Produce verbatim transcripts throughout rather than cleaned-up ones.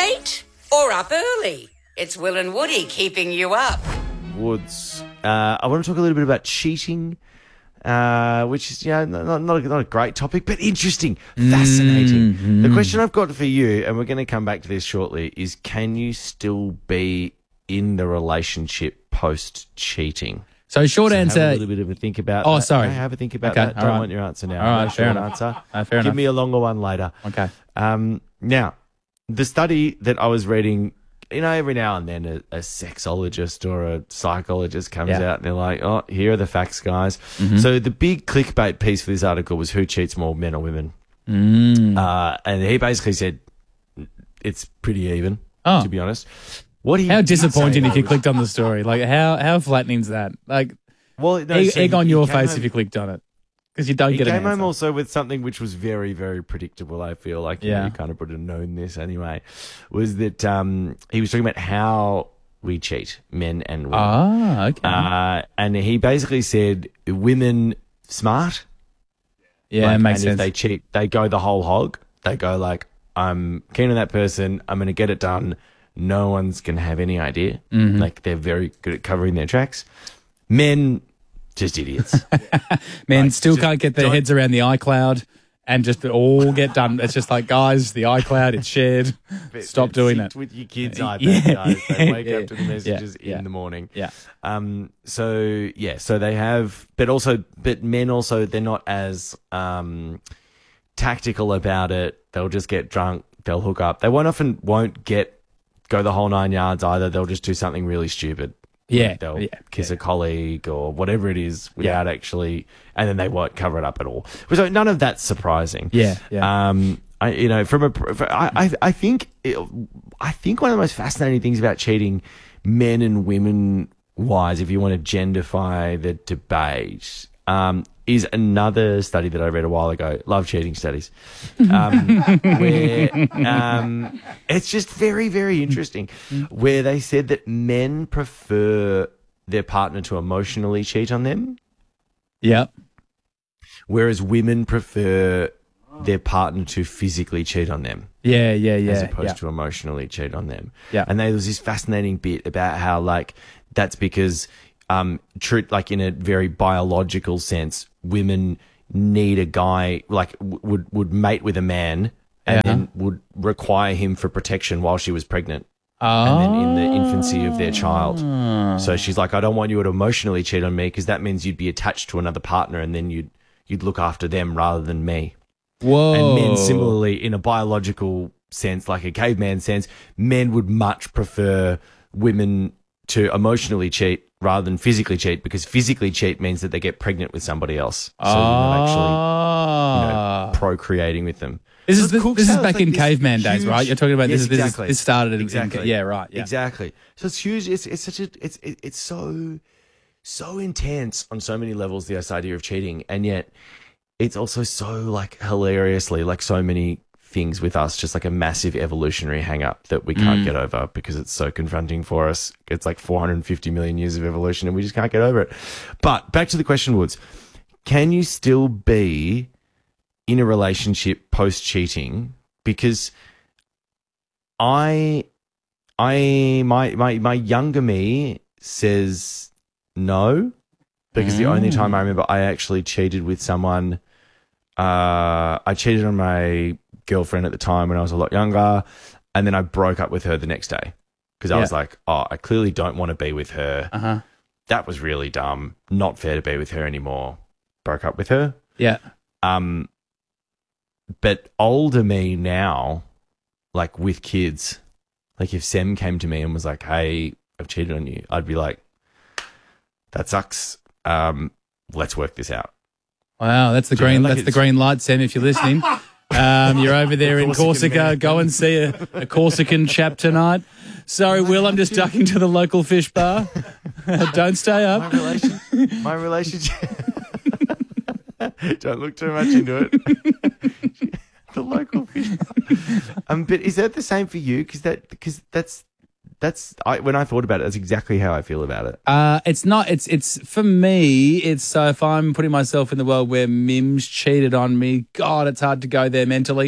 late or up early? It's Will and Woody keeping you up. Woods. Uh, I want to talk a little bit about cheating, uh, which is, you know, not, not, a, not a great topic, but interesting, fascinating. Mm-hmm. The question I've got for you, and we're going to come back to this shortly, is can you still be in the relationship post-cheating? So short So answer. have a little bit of a think about Oh, that. sorry. No, have a think about Okay, that. all Don't right. want your answer now. All right, No fair short enough. answer. Uh, fair Give enough. me a longer one later. Okay. Um, now, the study that I was reading, you know, every now and then a, a sexologist or a psychologist comes Yeah. out and they're like, oh, here are the facts, guys. Mm-hmm. So the big clickbait piece for this article was who cheats more, men or women? Mm. Uh, and he basically said it's pretty even, Oh. to be honest. What he How did disappointing say if you was- clicked on the story. Like, how how flattening's that? Like, Well, no, egg, so egg he- on he your came face home- if you clicked on it. Because you don't He get an came home answer. also with something which was very, very predictable, I feel like. You, know, Yeah. you kind of would have known this anyway. Was that um, he was talking about how we cheat, men and women. Ah, okay. Uh, and he basically said women smart. yeah, like, it makes and sense. if they cheat, they go the whole hog. They go like, I'm keen on that person. I'm going to get it done. No one's going to have any idea. Mm-hmm. Like they're very good at covering their tracks. Men, just idiots. Men like, still just can't get their don't- heads around the iCloud and just all get done. It's just like, guys, the iCloud, it's shared. But- Stop but doing synced it. with your kids' iPad, Yeah, guys. They wake yeah, up to the messages yeah, in the morning. Yeah. Um. So yeah. So they have, but also, but men also, they're not as um tactical about it. They'll just get drunk. They'll hook up. They won't often won't get go the whole nine yards either. They'll just do something really stupid. Yeah, Like they'll yeah, kiss yeah. a colleague or whatever it is without actually, and then they won't cover it up at all. So none of that's surprising. Yeah, yeah. Um, I, you know, from a, I, I, I think, it, I think one of the most fascinating things about cheating, men and women wise, if you want to genderify the debate, um, is another study that I read a while ago. Love cheating studies, um, where um, it's just very, very interesting. Where they said that men prefer their partner to emotionally cheat on them, yeah. whereas women prefer their partner to physically cheat on them Yeah, yeah, yeah. as opposed yeah. to emotionally cheat on them. Yeah. And there was this fascinating bit about how, like, that's because, um, true, like in a very biological sense, women need a guy, like, w- would, would mate with a man and Yeah. then would require him for protection while she was pregnant. Oh. And then in the infancy of their child. So she's like, I don't want you to emotionally cheat on me because that means you'd be attached to another partner and then you'd, you'd look after them rather than me. Whoa. And men, similarly, in a biological sense, like a caveman sense, men would much prefer women to emotionally cheat rather than physically cheat because physically cheat means that they get pregnant with somebody else. So you're not actually, you know, Ah. procreating with them. This So is it the, cooks this is out. back It's like in this caveman days, huge- right? You're talking about Yes, this. This, exactly. is, this started in, Exactly. in yeah, right. Yeah. Exactly. So it's huge. It's it's such a it's it, it's so so intense on so many levels. This idea of cheating, and yet it's also so like hilariously like so many things with us, just like a massive evolutionary hang up that we can't get over because it's so confronting for us. It's like four hundred fifty million years of evolution, and we just can't get over it. But back to the question, Woods, can you still be in a relationship post cheating? Because I, I, my, my, my younger me says no, because the only time I remember I actually cheated with someone, uh, I cheated on my girlfriend at the time when I was a lot younger, and then I broke up with her the next day because I Yeah. was like, oh, I clearly don't want to be with her. Uh huh. That was really dumb. Not fair to be with her anymore. Broke up with her. Yeah. Um, but older me now, like with kids, like if Sem came to me and was like, "Hey, I've cheated on you," I'd be like, "That sucks. Um, let's work this out." Wow, that's the Do you green. know, like that's the it's- green light, Sam. If you're listening, um, you're over there in Corsican Corsica. man. Go and see a, a Corsican chap tonight. Sorry, Will, I'm just ducking to the local fish bar. Don't stay My up. relation, my relationship. Don't look too much into it. The local fish bar. Um, but is that the same for you? Because that because that's that's I, when I thought about it, that's exactly how I feel about it. Uh, it's not. It's it's for me. It's so if I'm putting myself in the world where Mims cheated on me, God, it's hard to go there mentally.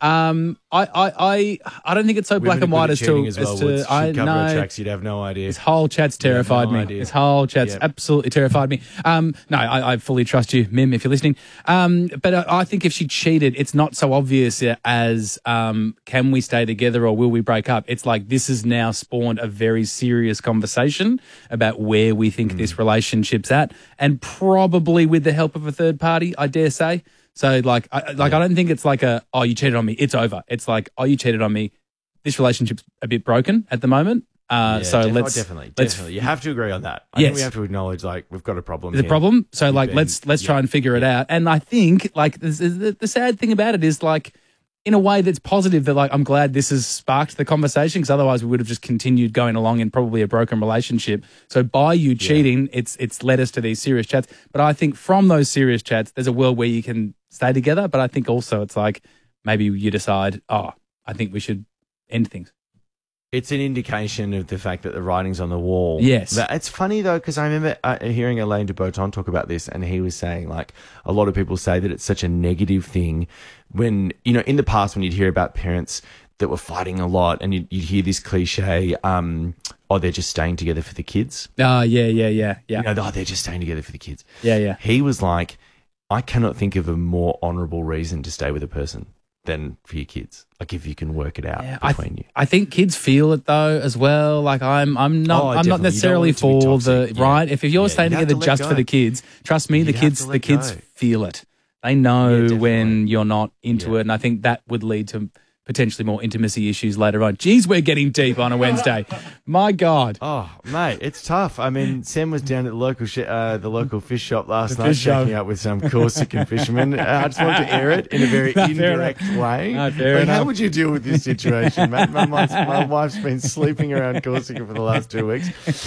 Um, I, I, I, I don't think it's so black Women and are white good as at to, cheating as well. as to Woods. I She'd cover her know. tracks, you'd have no idea. This whole chat's terrified no me. idea. This whole chat's Yep. absolutely terrified me. Um, no, I, I fully trust you, Mim, if you're listening. Um, but I, I think if she cheated, it's not so obvious as um, can we stay together or will we break up? It's like this has now spawned a very serious conversation about where we think mm. this relationship's at, and probably with the help of a third party, I dare say. So, like, I, like yeah. I don't think it's like a, oh, you cheated on me, it's over. It's like, oh, you cheated on me. This relationship's a bit broken at the moment. Uh, yeah, so def- let's definitely, let's, definitely. You have to agree on that. I yes. think we have to acknowledge like we've got a problem. There's here. a problem. So, You've like, been, let's let's yeah, try and figure yeah. it out. And I think, like, this is, the, the sad thing about it is, like, in a way that's positive, that like I'm glad this has sparked the conversation, because otherwise we would have just continued going along in probably a broken relationship. So by you cheating, yeah. it's it's led us to these serious chats. But I think from those serious chats, there's a world where you can stay together. But I think also it's like maybe you decide, oh, I think we should end things. It's an indication of the fact that the writing's on the wall. Yes. But it's funny, though, because I remember uh, hearing Alain de Botton talk about this, and he was saying, like, a lot of people say that it's such a negative thing when, you know, in the past when you'd hear about parents that were fighting a lot and you'd, you'd hear this cliche, um, oh, they're just staying together for the kids. Oh, yeah, yeah, yeah, yeah. You know, oh, they're just staying together for the kids. Yeah, yeah. He was like, I cannot think of a more honourable reason to stay with a person than for your kids. Like if you can work it out yeah, between I th- you. I think kids feel it though as well. Like I'm I'm not Oh, I'm not definitely. necessarily You don't want it for to be the toxic. Yeah. right. If you're Yeah, staying you'd have together to let just go. for the kids, trust me, the You'd have kids to the let kids go. feel it. They know Yeah, when definitely. you're not into Yeah. it, and I think that would lead to potentially more intimacy issues later on. Geez, we're getting deep on a Wednesday. My God. Oh, mate, it's tough. I mean, Sam was down at the local sh- uh, the local fish shop last The night, fish shop. checking out with some Corsican fishermen. Uh, I just wanted to air it in a very No, fair indirect enough. way. No, fair Like, enough. how would you deal with this situation, mate? My, wife's- my wife's been sleeping around Corsica for the last two weeks.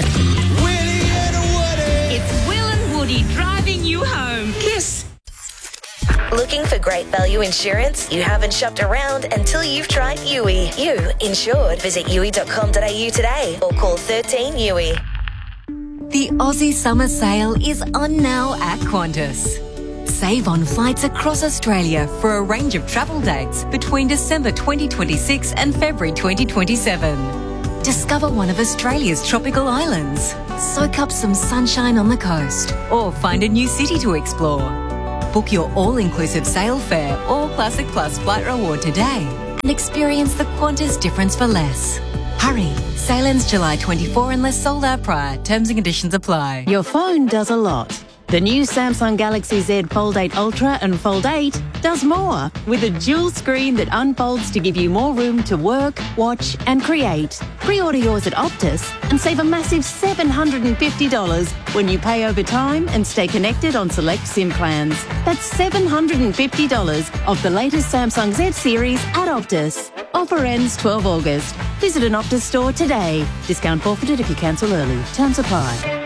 It's Will and Woody driving you home. Kiss. Looking for great value insurance? You haven't shopped around until you've tried U I. You insured. Visit U I dot com dot a u today or call thirteen U I. The Aussie Summer Sale is on now at Qantas. Save on flights across Australia for a range of travel dates between December twenty twenty-six and February twenty twenty-seven. Discover one of Australia's tropical islands, soak up some sunshine on the coast, or find a new city to explore. Book your all-inclusive sail fare or Classic Plus flight reward today and experience the Qantas difference for less. Hurry! Sail ends July twenty-fourth unless sold out prior. Terms and conditions apply. Your phone does a lot. The new Samsung Galaxy Z Fold eight Ultra and Fold eight does more, with a dual screen that unfolds to give you more room to work, watch and create. Pre-order yours at Optus and save a massive seven hundred fifty dollars when you pay over time and stay connected on select SIM plans. That's seven hundred fifty dollars off the latest Samsung Z series at Optus. Offer ends twelfth August. Visit an Optus store today. Discount forfeited if you cancel early. Terms apply.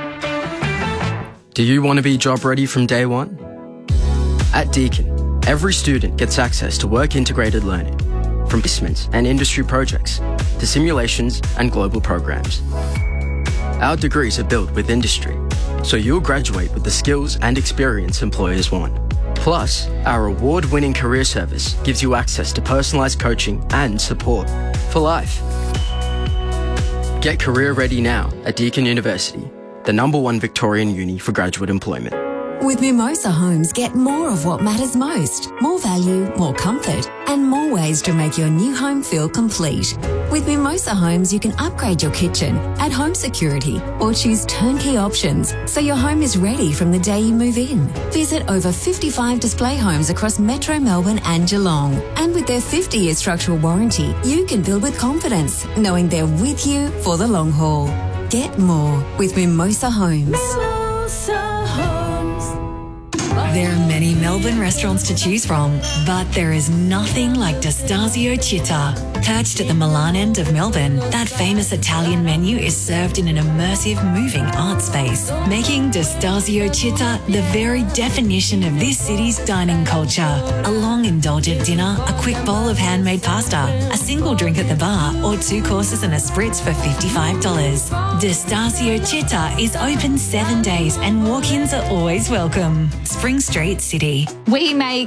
Do you want to be job ready from day one? At Deakin, every student gets access to work-integrated learning, from placements and industry projects to simulations and global programs. Our degrees are built with industry, so you'll graduate with the skills and experience employers want. Plus, our award-winning career service gives you access to personalised coaching and support for life. Get career ready now at Deakin University, the number one Victorian uni for graduate employment. With Mimosa Homes, get more of what matters most. More value, more comfort, and more ways to make your new home feel complete. With Mimosa Homes, you can upgrade your kitchen, add home security, or choose turnkey options so your home is ready from the day you move in. Visit over fifty-five display homes across Metro Melbourne and Geelong. And with their fifty-year structural warranty, you can build with confidence, knowing they're with you for the long haul. Get more with Mimosa Homes. Mimosa Homes. There are many Melbourne restaurants to choose from, but there is nothing like D'Estasio Città. Perched at the Milan end of Melbourne, that famous Italian menu is served in an immersive, moving art space, making D'Estasio Città the very definition of this city's dining culture. A long, indulgent dinner, a quick bowl of handmade pasta, a single drink at the bar, or two courses and a spritz for fifty-five dollars. D'Estasio Città is open seven days and walk-ins are always welcome. Spring Street, City. We make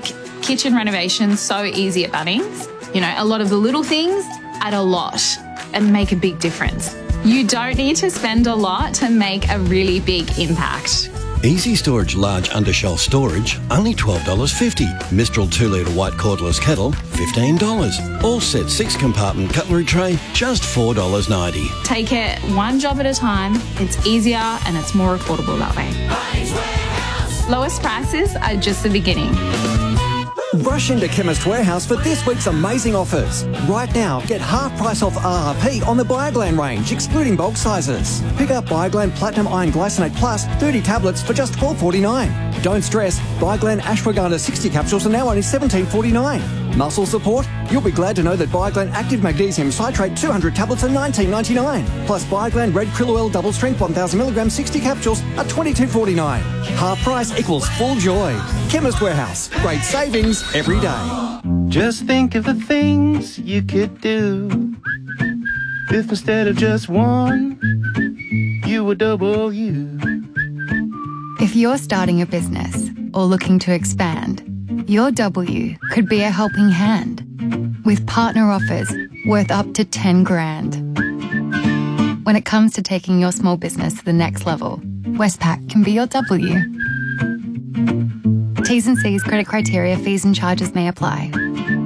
kitchen renovation's so easy at Bunnings. You know, a lot of the little things add a lot and make a big difference. You don't need to spend a lot to make a really big impact. Easy Storage Large Undershelf Storage, only twelve dollars fifty. Mistral two litre white cordless kettle, fifteen dollars. All set six compartment cutlery tray, just four dollars ninety. Take it one job at a time. It's easier and it's more affordable that way. Lowest prices are just the beginning. Rush into Chemist Warehouse for this week's amazing offers. Right now, get half price off R R P on the Bioglan range, excluding bulk sizes. Pick up Bioglan Platinum Iron Glycinate Plus thirty tablets for just twelve forty-nine. Don't stress, Bioglan Ashwagandha sixty capsules are now only seventeen forty-nine. Muscle support? You'll be glad to know that Bioglan Active Magnesium Citrate two hundred tablets are nineteen ninety-nine. Plus Bioglan Red Krill Oil Double Strength one thousand milligram sixty capsules are twenty-two forty-nine. Half price equals full joy. Chemist Warehouse. Great savings every day. Just think of the things you could do if instead of just one, you were double you. If you're starting a business or looking to expand, your W could be a helping hand with partner offers worth up to ten grand. When it comes to taking your small business to the next level, Westpac can be your W. T's and C's, credit criteria, fees and charges may apply.